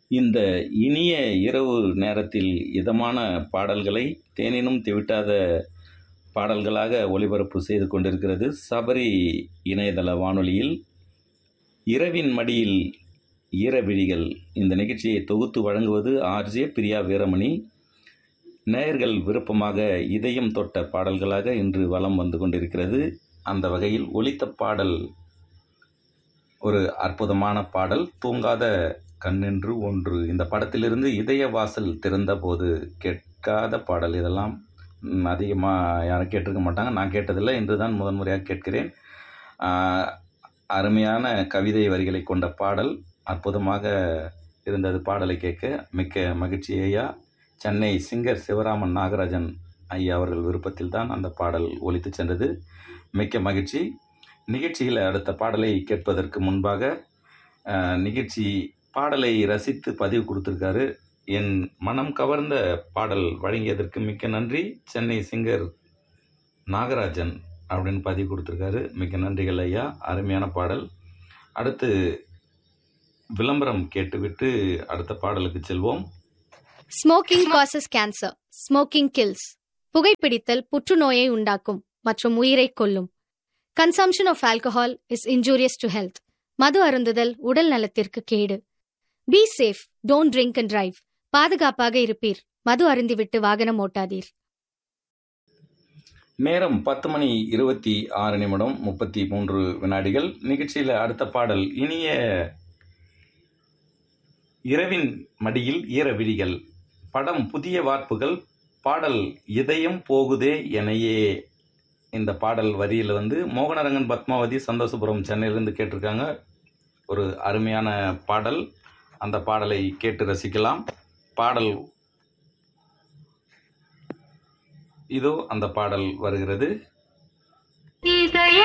இந்த இனிய இரவு நேரத்தில் இதமான பாடல்களை தேனினும் தெவிட்டாத பாடல்களாக ஒளிபரப்பு செய்து கொண்டிருக்கிறது சபரி இணையதள வானொலியில் இரவின் மடியில் ஈரவிழிகள். இந்த நிகழ்ச்சியை தொகுத்து வழங்குவது ஆர்ஜே பிரியா வீரமணி. நேயர்கள் விருப்பமாக இதயம் தொட்ட பாடல்களாக இன்று வலம் வந்து கொண்டிருக்கிறது. அந்த வகையில் ஒலித்த பாடல் ஒரு அற்புதமான பாடல், தூங்காத கண்ணென்று ஒன்று. இந்த படத்திலிருந்து இதய வாசல் திறந்த போது கேட்காத பாடல். இதெல்லாம் அதிகமாக யாரும் கேட்டிருக்க மாட்டாங்க. நான் கேட்டதில்லை, இன்று தான் முதன்முறையாக கேட்கிறேன். அருமையான கவிதை வரிகளை கொண்ட பாடல், அற்புதமாக இருந்தது பாடலை கேட்க. மிக்க மகிழ்ச்சி ஐயா. சென்னை சிங்கர் சிவராமன் நாகராஜன் ஐயா அவர்கள் விருப்பத்தில் தான் அந்த பாடல் ஒலித்து சென்றது. மிக்க மகிழ்ச்சி. நிகழ்ச்சியில் அடுத்த பாடலை கேட்பதற்கு முன்பாக நிகழ்ச்சி பாடலை ரசித்து பதிவு கொடுத்துருக்காரு. என் மனம் கவர்ந்த பாடல் வழங்கியதற்கு மிக்க நன்றி, சென்னை சிங்கர் நாகராஜன் அப்படின்னு பதிவு கொடுத்துருக்காரு. மிக்க நன்றிகள் ஐயா, அருமையான பாடல். அடுத்து விளம்பரம் கேட்டுவிட்டு அடுத்த பாடலுக்கு செல்வோம். Smoking causes cancer, smoking kills. புகைப்பிடித்தல் புற்றுநோயை உண்டாக்கும் மற்றும் உயிரை கொல்லும். Consumption of alcohol is injurious to health. மது அருந்துதல் உடல் நலத்திற்கு கேடு. Be safe, don't drink and drive. பாதுகாப்பாக இருப்பீர். மது அருந்திவிட்டு வாகனம் ஓட்டாதீர். நேரம் 10:26:33. நிகழ்ச்சியில் அடுத்த பாடல் இனிய இரவின் மடியில் ஈரவிழிகள். படம் புதிய வார்ப்புகள். பாடல் இதயம் போகுதே எனையே. இந்த பாடல் வரியில் மோகனரங்கன் பத்மாவதி சந்தோஷபுரம் சென்னையிலிருந்து கேட்டிருக்காங்க. ஒரு அருமையான பாடல். அந்த பாடலை கேட்டு ரசிக்கலாம். பாடல் இதோ அந்த பாடல் வருகிறது. இதய